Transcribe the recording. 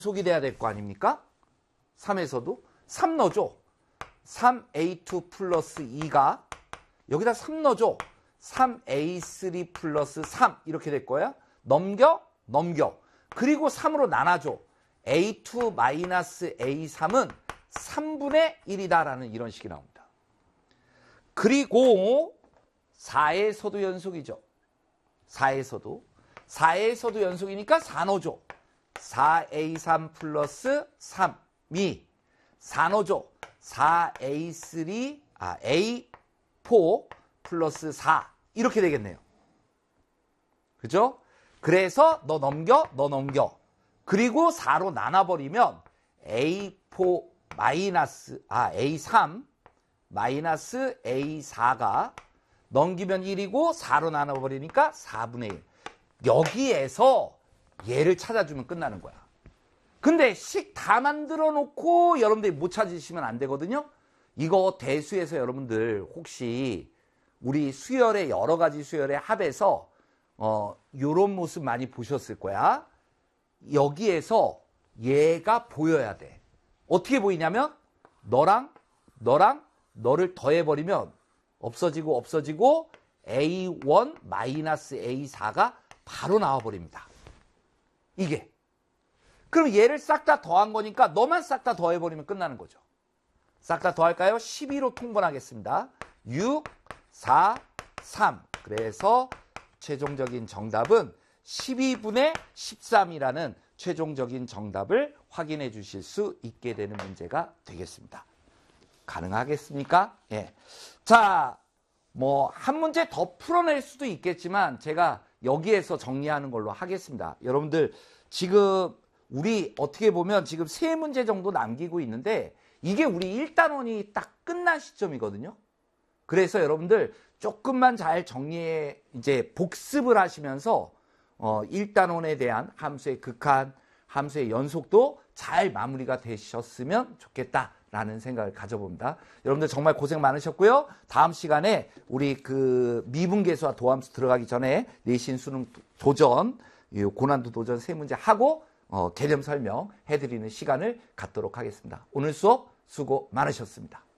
연속이 돼야 될 거 아닙니까? 3에서도 3 넣어줘. 3a2 플러스 2가 여기다 3 넣어줘. 3a3 플러스 3 이렇게 될 거야. 넘겨. 그리고 3으로 나눠줘. a2 마이너스 a3은 3분의 1이다라는 이런 식이 나옵니다. 그리고 4에서도 연속이죠. 4에서도 연속이니까 4 넣어줘. 4a3 플러스 3이 4 넣어줘. 4a3 a4 플러스 4 이렇게 되겠네요. 그죠? 그래서 너 넘겨. 그리고 4로 나눠버리면 a4 마이너스 a3 마이너스 a4가 넘기면 1이고 4로 나눠버리니까 4분의 1. 여기에서 얘를 찾아주면 끝나는 거야. 근데 식 다 만들어 놓고 여러분들이 못 찾으시면 안 되거든요. 이거 대수에서 여러분들 혹시 우리 수열의 여러 가지 수열의 합에서 요런 모습 많이 보셨을 거야. 여기에서 얘가 보여야 돼. 어떻게 보이냐면 너를 더해버리면 없어지고 a1 마이너스 a4가 바로 나와버립니다. 이게. 그럼 얘를 싹 다 더한 거니까 너만 싹 다 더해버리면 끝나는 거죠. 싹 다 더할까요? 12로 통분하겠습니다. 6, 4, 3. 그래서 최종적인 정답은 12분의 13이라는 최종적인 정답을 확인해 주실 수 있게 되는 문제가 되겠습니다. 가능하겠습니까? 예. 자, 한 문제 더 풀어낼 수도 있겠지만 제가 여기에서 정리하는 걸로 하겠습니다. 여러분들 지금 우리 어떻게 보면 지금 3문제 정도 남기고 있는데 이게 우리 1단원이 딱 끝난 시점이거든요. 그래서 여러분들 조금만 잘 정리해 이제 복습을 하시면서 1단원에 대한 함수의 극한, 함수의 연속도 잘 마무리가 되셨으면 좋겠다라는 생각을 가져봅니다. 여러분들 정말 고생 많으셨고요. 다음 시간에 우리 그 미분계수와 도함수 들어가기 전에 내신 수능 도전, 고난도 도전 3문제 하고 개념 설명 해드리는 시간을 갖도록 하겠습니다. 오늘 수업 수고 많으셨습니다.